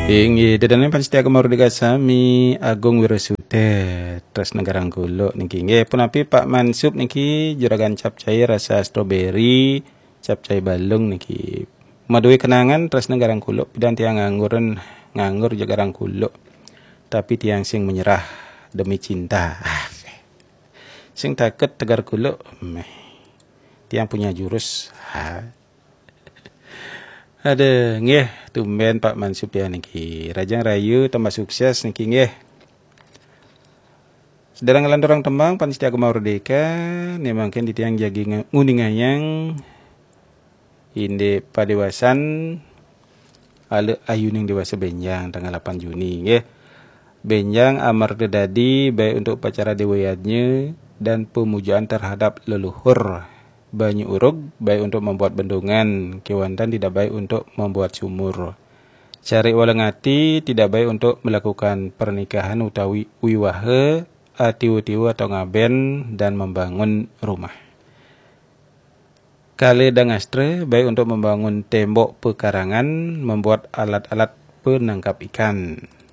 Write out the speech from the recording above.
Ingi dadane panstia kemardika sami Agung Wirasutet terus negarang kulo niki nggih punapi Pak Mansub niki juragan capcay rasa stroberi capcay balung niki madui kenangan terus negarang kulo dan tiang nganggur jagarang kulo tapi tiang sing menyerah demi cinta sing takut tegar kulo tiang punya jurus ada nggih tumben Pak Mansub ya niki rajang rayu tambah sukses niki nggih sedang ngelandorang tembang panistia Merdeka nih mungkin ditiang jagi nguningayang inde padewasan ale ayuning dewasa benjang tanggal 8 Juni nggih benjang amar dedadi baik untuk upacara dewayatnya dan pemujaan terhadap leluhur banyu urug baik untuk membuat bendungan kewantan tidak baik untuk membuat sumur cari walengati tidak baik untuk melakukan pernikahan utawi wiwahe atiwu-tiwu atau ngaben dan membangun rumah kale dangastre baik untuk membangun tembok pekarangan membuat alat-alat penangkap ikan